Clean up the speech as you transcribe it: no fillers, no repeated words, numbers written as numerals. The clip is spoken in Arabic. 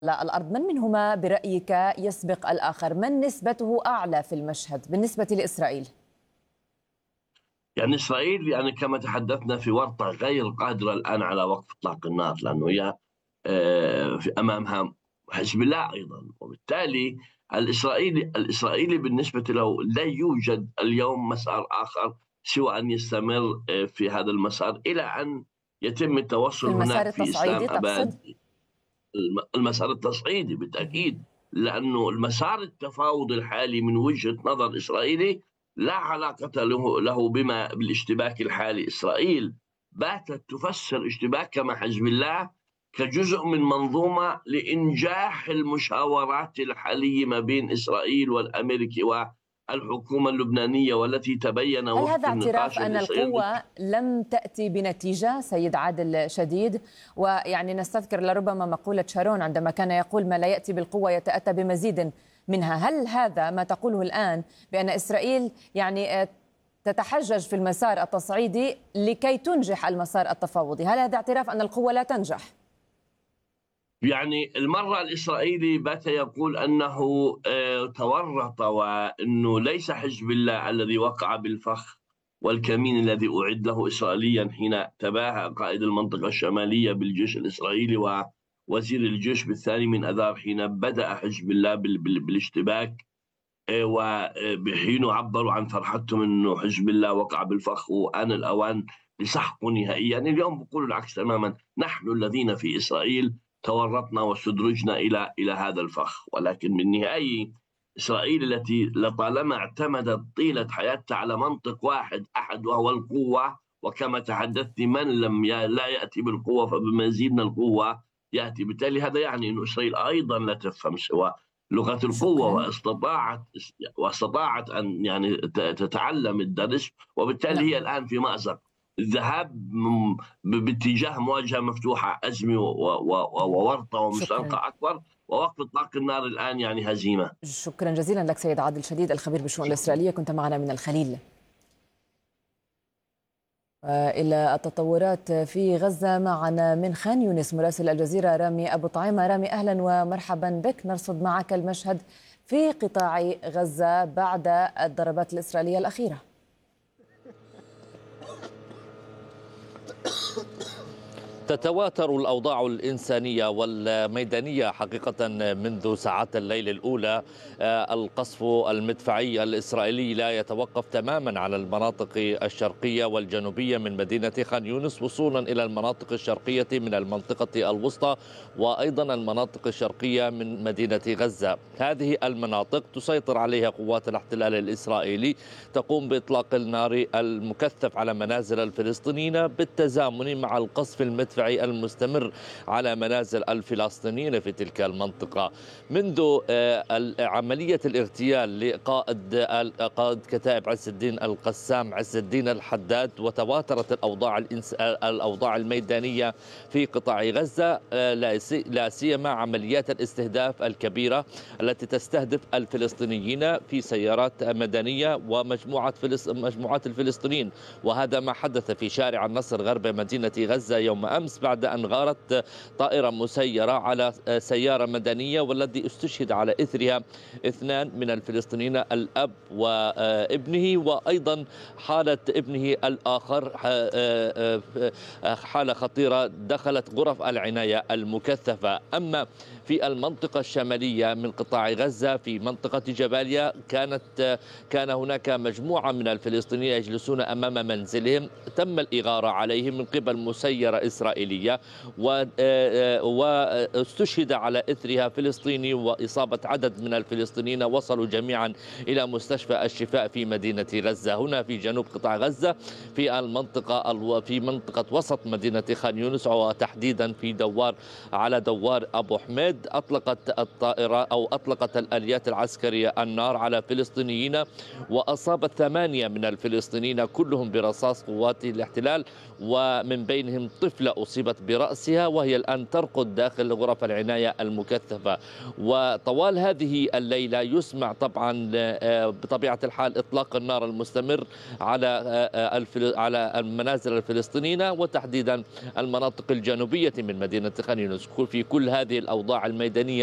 الأرض، من منهما برأيك يسبق الآخر؟ من نسبته أعلى في المشهد بالنسبة لإسرائيل؟ يعني إسرائيل يعني كما تحدثنا في ورطة غير قادرة الآن على وقف إطلاق النار، لأنه هي في أمامها حزب الله أيضا، وبالتالي الإسرائيلي بالنسبة له لا يوجد اليوم مسار آخر سوى أن يستمر في هذا المسار إلى أن يتم في التوصل المسار هناك في إسلام التصعيدي تقصد؟ أباد. المسار التصعيدي بالتأكيد، لأنه المسار التفاوض الحالي من وجهة نظر إسرائيلي لا علاقة له بما بالاشتباك الحالي. إسرائيل باتت تفسر اشتباك مع حزب الله كجزء من منظومة لإنجاح المشاورات الحالية ما بين إسرائيل والأمريكي والحكومة اللبنانية، والتي تبين هل هذا وفق اعتراف النقاش أن اللي سيجري. القوة لم تأتي بنتيجة سيد عادل شديد؟ ويعني نستذكر لربما مقولة شارون عندما كان يقول: ما لا يأتي بالقوة يتأتى بمزيد منها. هل هذا ما تقوله الآن بأن إسرائيل يعني تتحجج في المسار التصعيدي لكي تنجح المسار التفاوضي؟ هل هذا اعتراف أن القوة لا تنجح؟ يعني المرة الإسرائيلي بات يقول أنه تورط، وأنه ليس حزب الله الذي وقع بالفخ والكمين الذي أعد له إسرائيليا حين تباهى قائد المنطقة الشمالية بالجيش الإسرائيلي ووزير الجيش بالثاني من أذار حين بدأ حزب الله بالاشتباك، وبحين عبروا عن فرحتهم أنه حزب الله وقع بالفخ وآن الأوان لسحقه نهائيا. اليوم بيقولوا العكس تماما، نحن الذين في إسرائيل تورطنا واستدرجنا إلى هذا الفخ. ولكن بالنهاية إسرائيل التي لطالما اعتمدت طيلة حياتها على منطق واحد أحد وهو القوة، وكما تحدثت من لم لا يأتي بالقوة فبمزيد من القوة يأتي. بالتالي هذا يعني أن إسرائيل أيضا لا تفهم سوى لغة القوة، شكرا. واستطاعت أن يعني تتعلم الدرس، وبالتالي هي نعم. الآن في مأزق الذهاب باتجاه مواجهة مفتوحة، أزمة وورطة شكرا. ومستنقع أكبر، ووقف إطلاق النار الآن يعني هزيمة. شكرا جزيلا لك سيد عادل شديد، الخبير بالشؤون الإسرائيلية، كنت معنا من الخليل. إلى التطورات في غزة معنا من خان يونس مراسل الجزيرة رامي أبو طعيمة. رامي، أهلا ومرحبا بك. نرصد معك المشهد في قطاع غزة بعد الضربات الإسرائيلية الأخيرة. تتواتر الأوضاع الإنسانية والميدانية حقيقة منذ ساعات الليل الأولى. القصف المدفعي الإسرائيلي لا يتوقف تماما على المناطق الشرقية والجنوبية من مدينة خان يونس، وصولا إلى المناطق الشرقية من المنطقة الوسطى، وأيضا المناطق الشرقية من مدينة غزة. هذه المناطق تسيطر عليها قوات الاحتلال الإسرائيلي، تقوم بإطلاق النار المكثف على منازل الفلسطينيين بالتزامن مع القصف المدفعي المستمر على منازل الفلسطينيين في تلك المنطقة. منذ عملية الاغتيال لقائد كتائب عز الدين القسام عز الدين الحداد، وتواترت الأوضاع الميدانية في قطاع غزة، لا سيما عمليات الاستهداف الكبيرة التي تستهدف الفلسطينيين في سيارات مدنية ومجموعات الفلسطينيين. وهذا ما حدث في شارع النصر غرب مدينة غزة يوم أمس بعد أن غارت طائرة مسيرة على سيارة مدنية، والذي استشهد على إثرها 2 من الفلسطينيين، الأب وابنه، وأيضا حالة ابنه الآخر حالة خطيرة دخلت غرف العناية المكثفة. أما في المنطقة الشمالية من قطاع غزة في منطقة جباليا كان هناك مجموعة من الفلسطينيين يجلسون أمام منزلهم، تم الإغارة عليهم من قبل مسيرة إسرائيلية، واستشهد على إثرها فلسطيني، وإصابة عدد من الفلسطينيين وصلوا جميعا إلى مستشفى الشفاء في مدينة غزة. هنا في جنوب قطاع غزة في منطقة وسط مدينة خان يونس، وتحديدا في دوار أبو حميد، أطلقت الآليات العسكرية النار على فلسطينيين، وأصابت 8 من الفلسطينيين كلهم برصاص قوات الاحتلال، ومن بينهم طفلة أصيبت برأسها وهي الآن ترقد داخل غرف العناية المكثفة. وطوال هذه الليلة يسمع طبعا بطبيعة الحال إطلاق النار المستمر على المنازل الفلسطينيين، وتحديدا المناطق الجنوبية من مدينة خان يونس. في كل هذه الأوضاع الأوضاع الميدانية